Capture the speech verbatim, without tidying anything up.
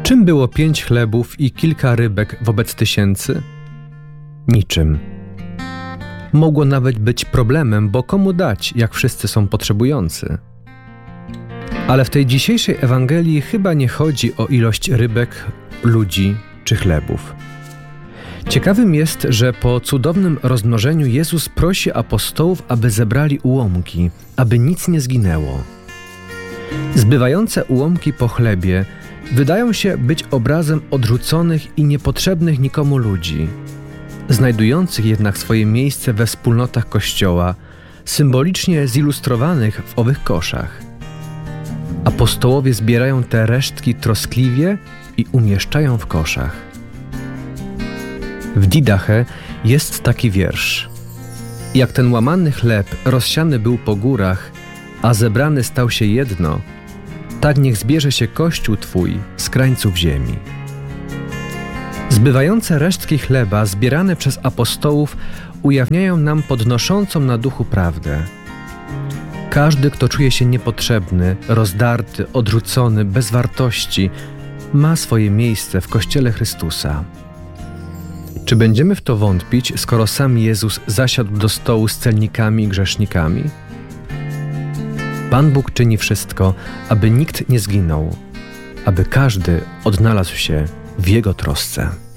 Czym było pięć chlebów i kilka rybek wobec tysięcy? Niczym. Mogło nawet być problemem, bo komu dać, jak wszyscy są potrzebujący? Ale w tej dzisiejszej Ewangelii chyba nie chodzi o ilość rybek, ludzi czy chlebów. Ciekawym jest, że po cudownym rozmnożeniu Jezus prosi apostołów, aby zebrali ułomki, aby nic nie zginęło. Zbywające ułomki po chlebie wydają się być obrazem odrzuconych i niepotrzebnych nikomu ludzi, znajdujących jednak swoje miejsce we wspólnotach Kościoła, symbolicznie zilustrowanych w owych koszach. Apostołowie zbierają te resztki troskliwie i umieszczają w koszach. W Didache jest taki wiersz. Jak ten łamany chleb rozsiany był po górach, a zebrany stał się jedno, tak niech zbierze się Kościół Twój z krańców ziemi. Zbywające resztki chleba zbierane przez apostołów ujawniają nam podnoszącą na duchu prawdę. Każdy, kto czuje się niepotrzebny, rozdarty, odrzucony, bez wartości, ma swoje miejsce w Kościele Chrystusa. Czy będziemy w to wątpić, skoro sam Jezus zasiadł do stołu z celnikami i grzesznikami? Pan Bóg czyni wszystko, aby nikt nie zginął, aby każdy odnalazł się w Jego trosce.